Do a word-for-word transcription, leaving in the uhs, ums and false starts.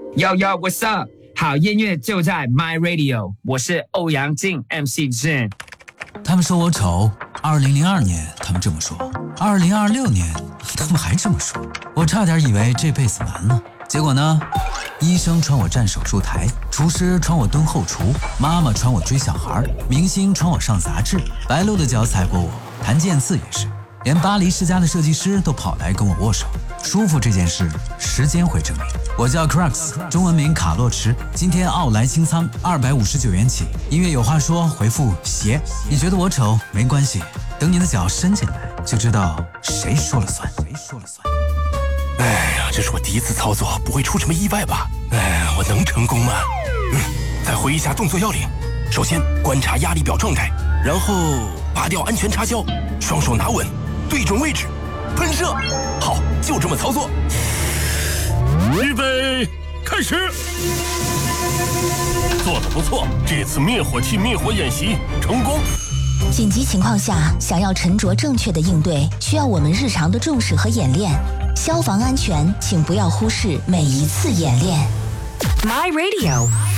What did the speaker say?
Yo yo, what's up？ 好音乐就在 My Radio， 我是欧阳靖 M C Jin。 他们说我丑，二零零二年他们这么说，二零二六年他们还这么说，我差点以为这辈子完了。结果呢？医生传我站手术台，厨师传我蹲后厨，妈妈传我追小孩，明星传我上杂志，白鹿的脚踩过我，谭健次也是，连巴黎世家的设计师都跑来跟我握手。舒服这件事，时间会证明。我叫 Crux， 中文名卡洛驰，今天奥莱清仓二百五十九元起。音乐有话说，回复鞋。你觉得我丑没关系，等你的脚伸进来，就知道谁说了算。谁说了算？ 哎呀，这是我第一次操作，不会出什么意外吧？哎，我能成功吗？嗯，再回忆一下动作要领。首先观察压力表状态，然后拔掉安全插销，双手拿稳，对准位置，喷射。好，就这么操作。 预备，开始。做得不错，这次灭火器灭火演习成功。 紧急情况下，想要沉着正确的应对，需要我们日常的重视和演练。消防安全，请不要忽视每一次演练。 My Radio。